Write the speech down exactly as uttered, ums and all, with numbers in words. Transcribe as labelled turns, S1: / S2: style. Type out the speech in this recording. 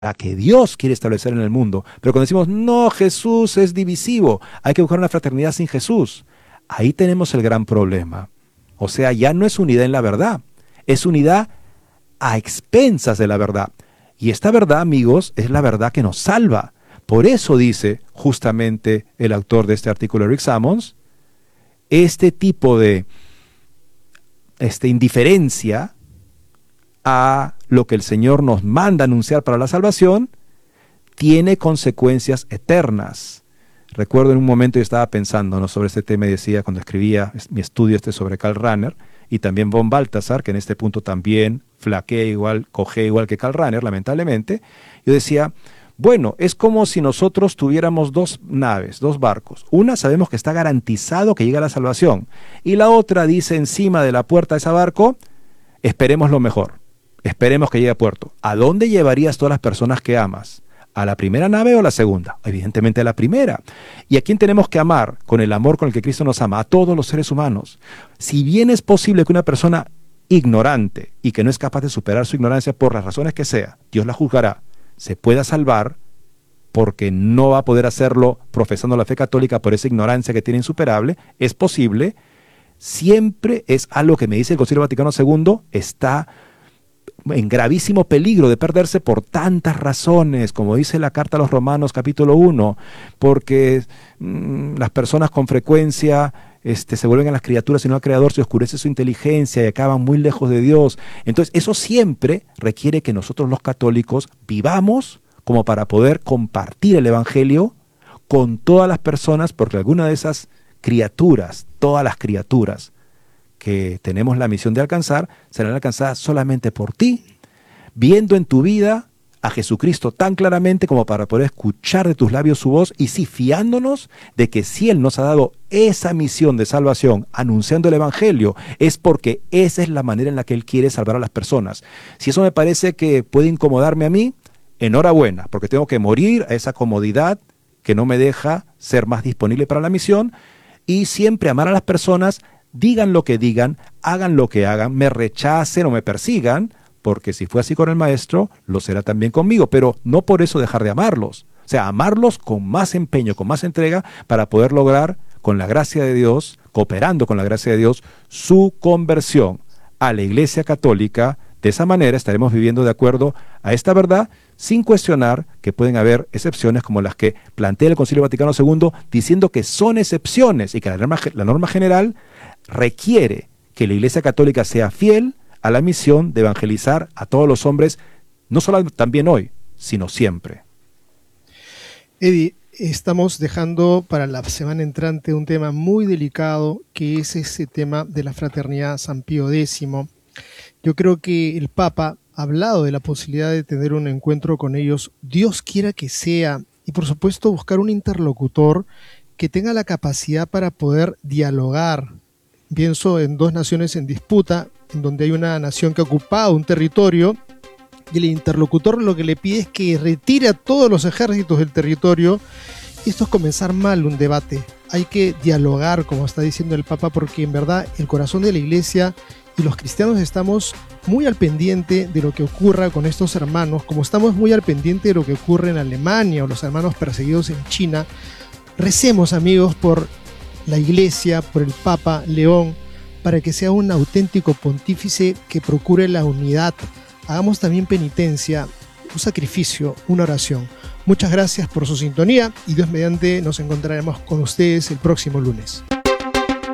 S1: que Dios quiere establecer en el mundo. Pero cuando decimos, no, Jesús es divisivo, hay que buscar una fraternidad sin Jesús, ahí tenemos el gran problema. O sea, ya no es unidad en la verdad, es unidad a expensas de la verdad. Y esta verdad, amigos, es la verdad que nos salva. Por eso dice justamente el autor de este artículo, Rick Sammons, este tipo de este, indiferencia a lo que el Señor nos manda anunciar para la salvación, tiene consecuencias eternas. Recuerdo en un momento yo estaba pensando, ¿no?, sobre este tema y decía, cuando escribía mi estudio este sobre Karl Rahner, y también von Balthasar, que en este punto también flaquea igual, coge igual que Karl Rahner, lamentablemente, yo decía, bueno, es como si nosotros tuviéramos dos naves, dos barcos. Una sabemos que está garantizado que llega a la salvación, y la otra dice encima de la puerta de ese barco, esperemos lo mejor. Esperemos que llegue a puerto. ¿A dónde llevarías todas las personas que amas? ¿A la primera nave o a la segunda? Evidentemente a la primera. ¿Y a quién tenemos que amar con el amor con el que Cristo nos ama? A todos los seres humanos. Si bien es posible que una persona ignorante y que no es capaz de superar su ignorancia por las razones que sea, Dios la juzgará, se pueda salvar porque no va a poder hacerlo profesando la fe católica por esa ignorancia que tiene insuperable, es posible, siempre es algo que me dice el Concilio Vaticano segundo, está en gravísimo peligro de perderse por tantas razones, como dice la carta a los Romanos capítulo uno, porque mmm, las personas con frecuencia este, se vuelven a las criaturas y no al Creador, se oscurece su inteligencia y acaban muy lejos de Dios. Entonces eso siempre requiere que nosotros los católicos vivamos como para poder compartir el Evangelio con todas las personas, porque alguna de esas criaturas, todas las criaturas que tenemos la misión de alcanzar, serán alcanzadas solamente por ti, viendo en tu vida a Jesucristo tan claramente como para poder escuchar de tus labios su voz, y sí, fiándonos de que si Él nos ha dado esa misión de salvación, anunciando el Evangelio, es porque esa es la manera en la que Él quiere salvar a las personas. Si eso me parece que puede incomodarme a mí, enhorabuena, porque tengo que morir a esa comodidad que no me deja ser más disponible para la misión, y siempre amar a las personas, digan lo que digan, hagan lo que hagan, me rechacen o me persigan, porque si fue así con el Maestro, lo será también conmigo, pero no por eso dejar de amarlos. O sea, amarlos con más empeño, con más entrega, para poder lograr, con la gracia de Dios, cooperando con la gracia de Dios, su conversión a la Iglesia Católica. De esa manera estaremos viviendo de acuerdo a esta verdad, sin cuestionar que pueden haber excepciones como las que plantea el Concilio Vaticano segundo, diciendo que son excepciones y que la norma, la norma general requiere que la Iglesia Católica sea fiel a la misión de evangelizar a todos los hombres, no solo también hoy, sino siempre.
S2: Eddie, estamos dejando para la semana entrante un tema muy delicado, que es ese tema de la fraternidad San Pío X. Yo creo que el Papa ha hablado de la posibilidad de tener un encuentro con ellos, Dios quiera que sea, y por supuesto buscar un interlocutor que tenga la capacidad para poder dialogar. Pienso en dos naciones en disputa, en donde hay una nación que ha ocupado un territorio y el interlocutor lo que le pide es que retire a todos los ejércitos del territorio. Y esto es comenzar mal un debate. Hay que dialogar, como está diciendo el Papa, porque en verdad el corazón de la Iglesia y los cristianos estamos muy al pendiente de lo que ocurra con estos hermanos, como estamos muy al pendiente de lo que ocurre en Alemania o los hermanos perseguidos en China. Recemos, amigos, por la Iglesia, por el Papa León, para que sea un auténtico pontífice que procure la unidad. Hagamos también penitencia, un sacrificio, una oración. Muchas gracias por su sintonía y Dios mediante nos encontraremos con ustedes el próximo lunes.